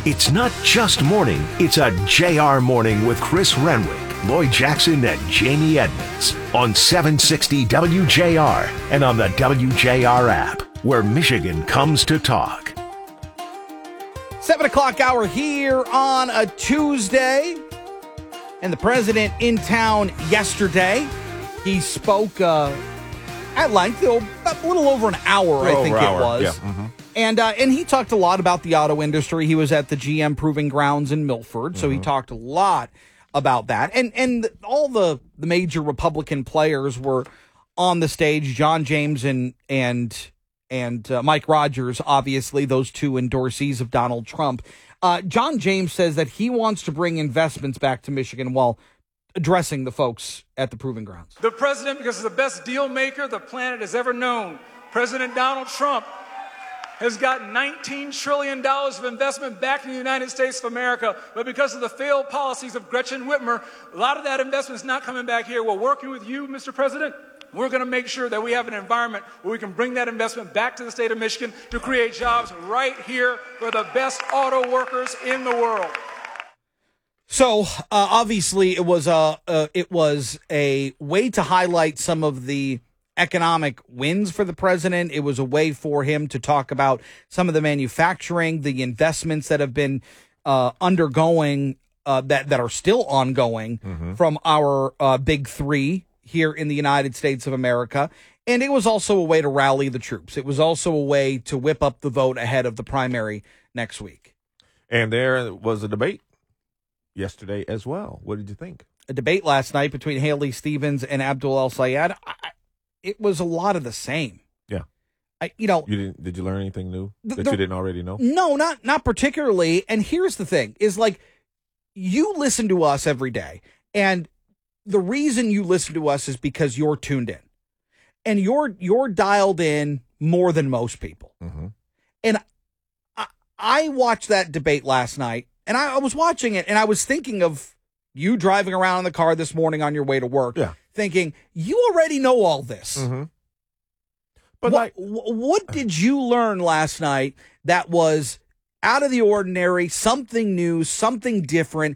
It's not just morning, it's a JR morning with Chris Renwick, Lloyd Jackson, and Jamie Edmonds on 760 WJR and on the WJR app, where Michigan comes to talk. 7 o'clock hour here on a Tuesday. And the president in town yesterday. He spoke at length, a little over an hour, I think it was. Yeah. Mm-hmm. And he talked a lot about the auto industry. He was at the GM Proving Grounds in Milford, so he talked a lot about that. And all the major Republican players were on the stage. John James and Mike Rogers, obviously, those two endorsees of Donald Trump. John James says that he wants to bring investments back to Michigan while addressing the folks at the Proving Grounds. The president, because he's the best deal maker the planet has ever known, President Donald Trump, has got $19 trillion of investment back in the United States of America, but because of the failed policies of Gretchen Whitmer, a lot of that investment is not coming back here. We're working with you, Mr. President. We're going to make sure that we have an environment where we can bring that investment back to the state of Michigan to create jobs right here for the best auto workers in the world. So obviously, it was a way to highlight some of the economic wins for the president. It was a way for him to talk about some of the manufacturing, the investments that have been undergoing, that are still ongoing from our big three here in the United States of America. And it was also a way to rally the troops. It was also a way to whip up the vote ahead of the primary next week. And there was a debate yesterday as well. What did you think? A debate last night between Haley Stevens and Abdul El-Sayed. It was a lot of the same. Yeah. Did you learn anything new that you didn't already know? No, not particularly. And here's the thing is, like, you listen to us every day, and the reason you listen to us is because you're tuned in, and you're dialed in more than most people. Mm-hmm. And I watched that debate last night, and I was watching it, and I was thinking of you driving around in the car this morning on your way to work, thinking, you already know all this. Mm-hmm. But what did you learn last night that was out of the ordinary, something new, something different?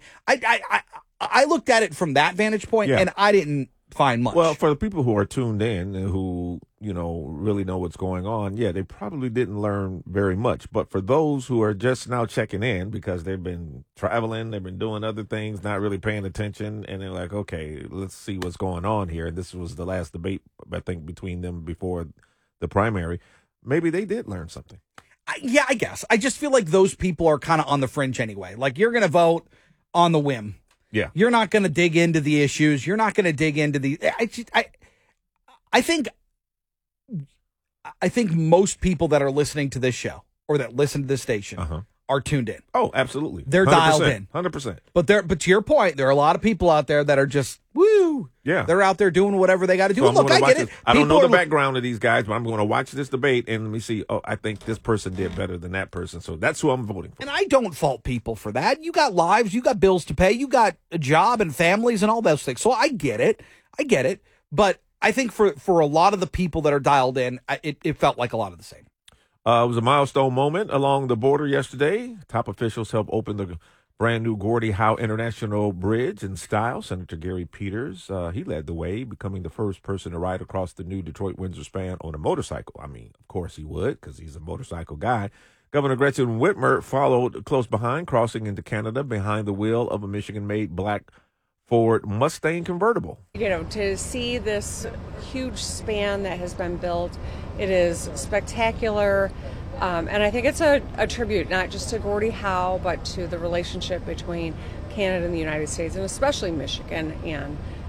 I looked at it from that vantage point, and I didn't find much. Well, for the people who are tuned in and who, really know what's going on, they probably didn't learn very much. But for those who are just now checking in because they've been traveling, they've been doing other things, not really paying attention, and they're like, okay, let's see what's going on here. This was the last debate, I think, between them before the primary. Maybe they did learn something. I guess. I just feel like those people are kind of on the fringe anyway. Like, you're going to vote on the whim. Yeah. You're not going to dig into the issues. You're not going to dig into the. I think most people that are listening to this show or that listen to this station are tuned in. Oh, absolutely. They're dialed in. 100%. But to your point, there are a lot of people out there that are just woo. Yeah. They're out there doing whatever they got to do. So Look, I get it. I don't know the background of these guys, but I'm going to watch this debate and let me see. Oh, I think this person did better than that person. So that's who I'm voting for. And I don't fault people for that. You got lives, you got bills to pay, you got a job and families and all those things. So I get it. But I think for a lot of the people that are dialed in, it felt like a lot of the same. It was a milestone moment along the border yesterday. Top officials helped open the brand new Gordie Howe International Bridge in style. Senator Gary Peters, he led the way, becoming the first person to ride across the new Detroit-Windsor span on a motorcycle. I mean, of course he would, because he's a motorcycle guy. Governor Gretchen Whitmer followed close behind, crossing into Canada behind the wheel of a Michigan-made black Ford Mustang convertible. To see this huge span that has been built, it is spectacular. And I think it's a tribute not just to Gordie Howe, but to the relationship between Canada and the United States, and especially Michigan and